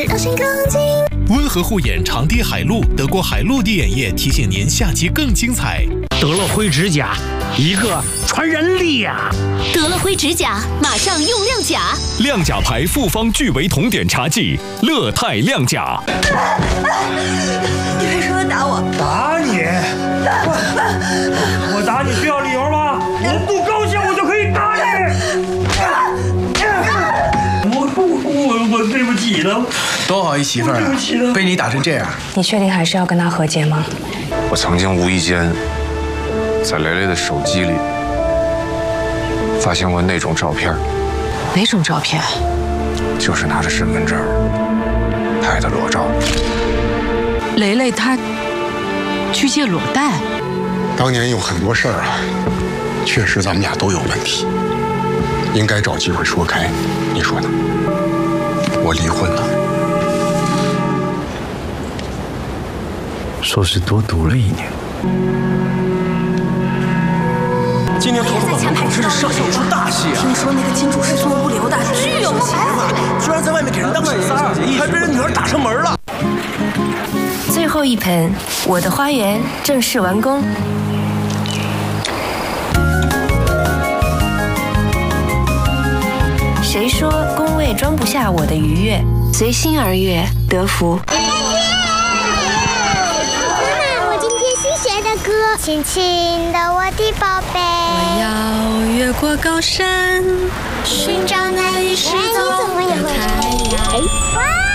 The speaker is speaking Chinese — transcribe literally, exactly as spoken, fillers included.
让心更近。 温和护眼长堤海陆德国海陆地眼液提醒您下期更精彩。 得了灰指甲，一个传人力呀！ 得了灰指甲，马上用亮甲。 亮甲牌复方聚维酮碘茶剂，乐泰亮甲。 你为什么打我？ 打你？我打你需要理由吗？我不高兴，我就可以打你。我我我对不起了。 多好一媳妇儿啊！被你打成这样。 你确定还是要跟他和解吗？ 我曾经无意间在雷雷的手机里发现过那种照片。 哪种照片？ 就是拿着身份证拍的裸照。 雷雷她去借裸贷。 当年有很多事儿啊，确实咱们俩都有问题，应该找机会说开。你说呢？我离婚了。 说是多读了一年。 今年图书馆门口真是上演一出大戏啊！ 听说那个金主是做物流的，巨有钱啊！ 居然在外面给人当小三儿，还被人女儿打上门了。 最后一盆，我的花园正式完工。谁说宫位装不下我的愉悦？随心而悦，得福。 亲亲的我的宝贝， 我要越过高山，寻找那一世走的太阳。